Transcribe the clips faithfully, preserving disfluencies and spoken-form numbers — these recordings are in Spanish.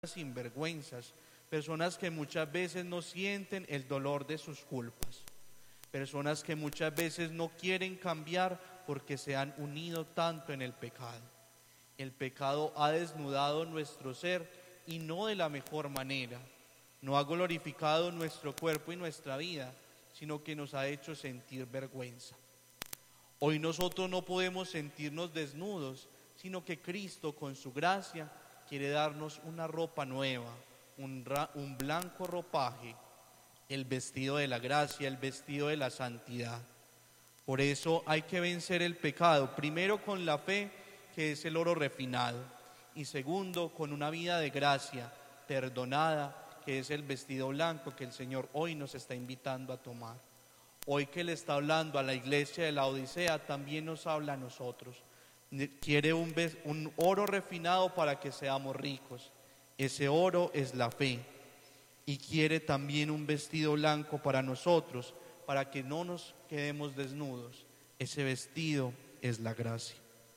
sinvergüenzas, personas que muchas veces no sienten el dolor de sus culpas, personas que muchas veces no quieren cambiar porque se han unido tanto en el pecado. El pecado ha desnudado nuestro ser y no de la mejor manera. No ha glorificado nuestro cuerpo y nuestra vida, sino que nos ha hecho sentir vergüenza. Hoy nosotros no podemos sentirnos desnudos, sino que Cristo con su gracia quiere darnos una ropa nueva, un, ra- un blanco ropaje, el vestido de la gracia, el vestido de la santidad. Por eso hay que vencer el pecado, primero con la fe, que es el oro refinado, y segundo con una vida de gracia, perdonada, que es el vestido blanco que el Señor hoy nos está invitando a tomar. Hoy que le está hablando a la iglesia de la Odisea, también nos habla a nosotros. Quiere un, un oro refinado para que seamos ricos. Ese oro es la fe. Y quiere también un vestido blanco para nosotros, para que no nos quedemos desnudos. Ese vestido es la gracia.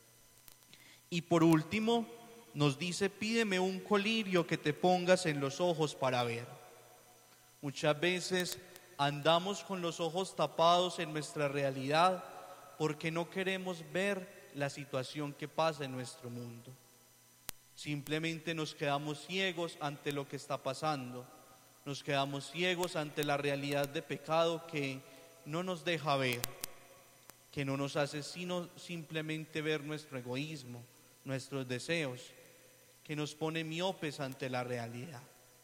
Y por último, nos dice: pídeme un colirio que te pongas en los ojos para ver. Muchas veces andamos con los ojos tapados en nuestra realidad porque no queremos ver la situación que pasa en nuestro mundo. Simplemente nos quedamos ciegos ante lo que está pasando. Nos quedamos ciegos ante la realidad de pecado que no nos deja ver, que no nos hace sino simplemente ver nuestro egoísmo, nuestros deseos, que nos pone miopes ante la realidad.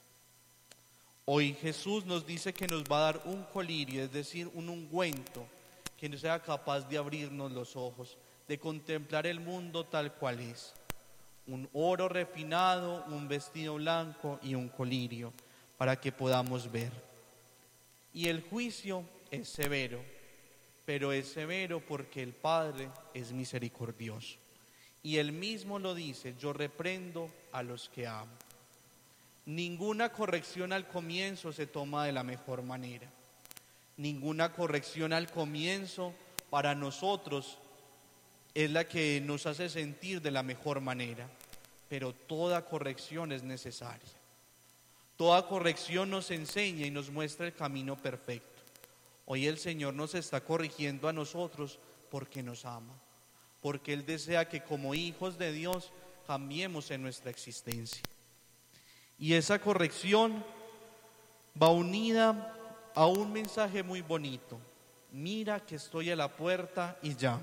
Hoy Jesús nos dice que nos va a dar un colirio, es decir, un ungüento que no sea capaz de abrirnos los ojos, de contemplar el mundo tal cual es. Un oro refinado, un vestido blanco y un colirio para que podamos ver. Y el juicio es severo, pero es severo porque el Padre es misericordioso. Y Él mismo lo dice: yo reprendo a los que amo. Ninguna corrección al comienzo se toma de la mejor manera. Ninguna corrección al comienzo para nosotros es la que nos hace sentir de la mejor manera, pero toda corrección es necesaria. Toda corrección nos enseña y nos muestra el camino perfecto. Hoy el Señor nos está corrigiendo a nosotros porque nos ama, porque Él desea que como hijos de Dios cambiemos en nuestra existencia. Y esa corrección va unida a un mensaje muy bonito: mira que estoy a la puerta y llamo.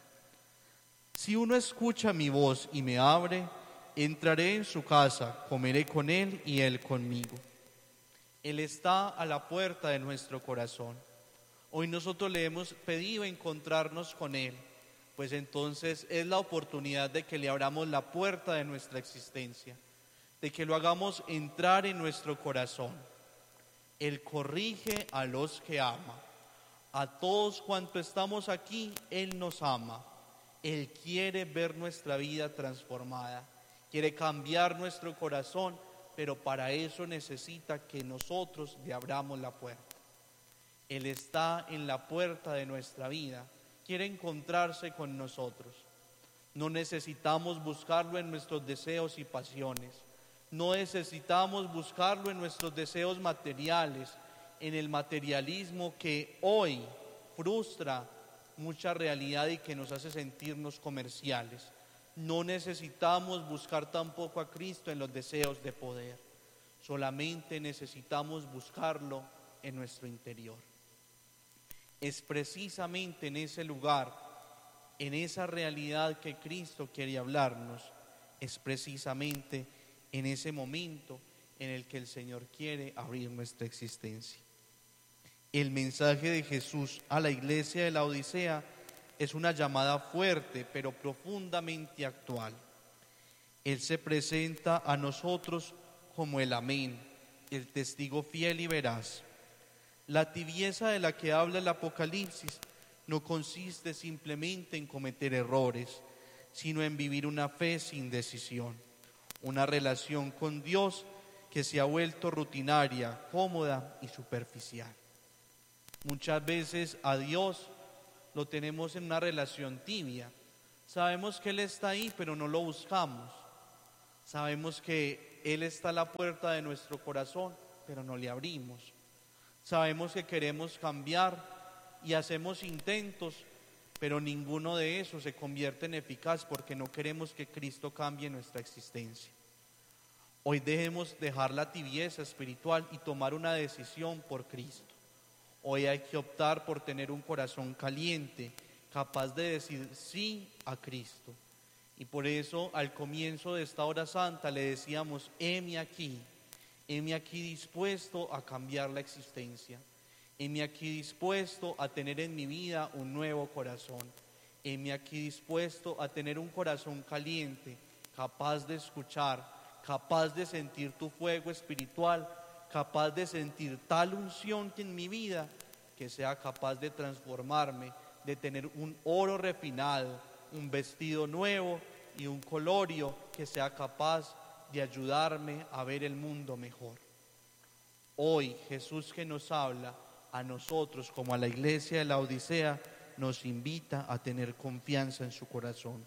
Si uno escucha mi voz y me abre, entraré en su casa, comeré con él y él conmigo. Él está a la puerta de nuestro corazón. Hoy nosotros le hemos pedido encontrarnos con Él, pues entonces es la oportunidad de que le abramos la puerta de nuestra existencia, de que lo hagamos entrar en nuestro corazón. Él corrige a los que ama. A todos cuantos estamos aquí, Él nos ama. Él quiere ver nuestra vida transformada, quiere cambiar nuestro corazón, pero para eso necesita que nosotros le abramos la puerta. Él está en la puerta de nuestra vida, quiere encontrarse con nosotros. No necesitamos buscarlo en nuestros deseos y pasiones, no necesitamos buscarlo en nuestros deseos materiales, en el materialismo que hoy frustra mucha realidad y que nos hace sentirnos comerciales. No necesitamos buscar tampoco a Cristo en los deseos de poder, solamente necesitamos buscarlo en nuestro interior. Es precisamente en ese lugar, en esa realidad que Cristo quiere hablarnos, es precisamente en ese momento en el que el Señor quiere abrir nuestra existencia. El mensaje de Jesús a la iglesia de la Odisea es una llamada fuerte, pero profundamente actual. Él se presenta a nosotros como el amén, el testigo fiel y veraz. La tibieza de la que habla el Apocalipsis no consiste simplemente en cometer errores, sino en vivir una fe sin decisión, una relación con Dios que se ha vuelto rutinaria, cómoda y superficial. Muchas veces a Dios lo tenemos en una relación tibia. Sabemos que Él está ahí, pero no lo buscamos. Sabemos que Él está a la puerta de nuestro corazón, pero no le abrimos. Sabemos que queremos cambiar y hacemos intentos, pero ninguno de esos se convierte en eficaz porque no queremos que Cristo cambie nuestra existencia. Hoy dejemos dejar la tibieza espiritual y tomar una decisión por Cristo. Hoy hay que optar por tener un corazón caliente, capaz de decir sí a Cristo. Y por eso al comienzo de esta hora santa le decíamos, heme aquí, heme aquí dispuesto a cambiar la existencia. Heme aquí dispuesto a tener en mi vida un nuevo corazón. Heme aquí dispuesto a tener un corazón caliente, capaz de escuchar, capaz de sentir tu fuego espiritual, capaz de sentir tal unción que en mi vida, que sea capaz de transformarme, de tener un oro refinado, un vestido nuevo y un colorio que sea capaz de ayudarme a ver el mundo mejor. Hoy Jesús, que nos habla a nosotros como a la iglesia de la Odisea, nos invita a tener confianza en su corazón.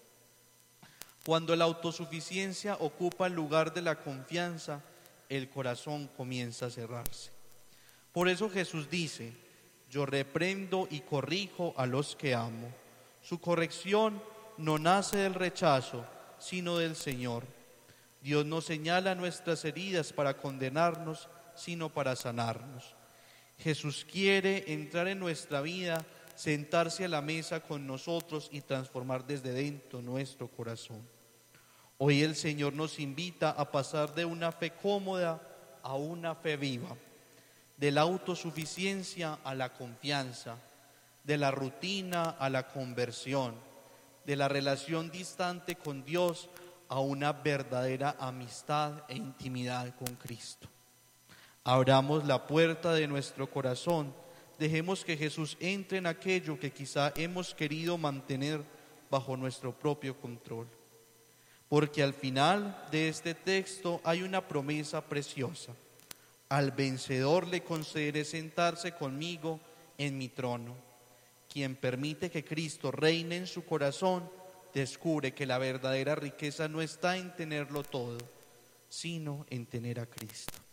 Cuando la autosuficiencia ocupa el lugar de la confianza, el corazón comienza a cerrarse. Por eso Jesús dice, yo reprendo y corrijo a los que amo. Su corrección no nace del rechazo, sino del Señor. Dios no señala nuestras heridas para condenarnos, sino para sanarnos. Jesús quiere entrar en nuestra vida, sentarse a la mesa con nosotros y transformar desde dentro nuestro corazón. Hoy el Señor nos invita a pasar de una fe cómoda a una fe viva, de la autosuficiencia a la confianza, de la rutina a la conversión, de la relación distante con Dios a una verdadera amistad e intimidad con Cristo. Abramos la puerta de nuestro corazón, dejemos que Jesús entre en aquello que quizá hemos querido mantener bajo nuestro propio control. Porque al final de este texto hay una promesa preciosa. Al vencedor le concederé sentarse conmigo en mi trono. Quien permite que Cristo reine en su corazón, descubre que la verdadera riqueza no está en tenerlo todo, sino en tener a Cristo.